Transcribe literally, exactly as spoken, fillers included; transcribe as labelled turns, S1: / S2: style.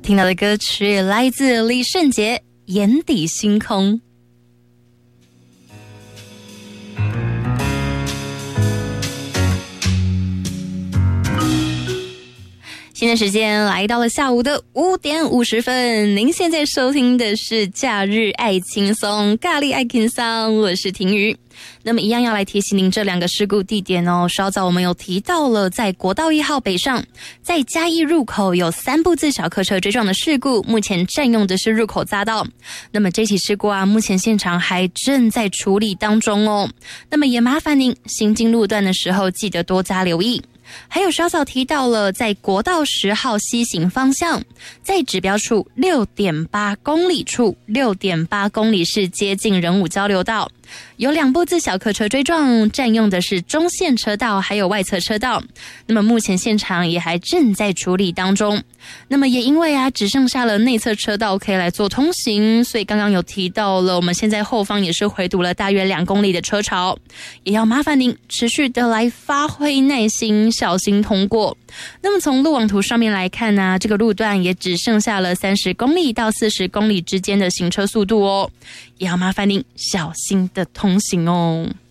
S1: 听到的歌曲来自李圣杰《眼底星空》。现在时间来到了下午的五点五十分，您现在收听的是假日爱轻松，咖喱爱轻松，我是婷瑜。那么一样要来提醒您这两个事故地点哦，稍早我们有提到了，在国道一号北上，在嘉义入口有三部自小客车追撞的事故，目前占用的是入口匝道。那么这起事故啊，目前现场还正在处理当中哦。那么也麻烦您行经路段的时候，记得多加留意。还有稍早提到了，在国道十号西行方向，在指标处 六点八公里处 六点八公里是接近仁武交流道，有两部自小客车追撞，占用的是中线车道还有外侧车道。那么目前现场也还正在处理当中。那么也因为啊只剩下了内侧车道可以来做通行，所以刚刚有提到了，我们现在后方也是回堵了大约两公里的车潮，也要麻烦您持续的来发挥耐心，小心通过。那么从路网图上面来看呢、啊，这个路段也只剩下了三十公里到四十公里之间的行车速度哦，也要麻烦您小心的通行哦。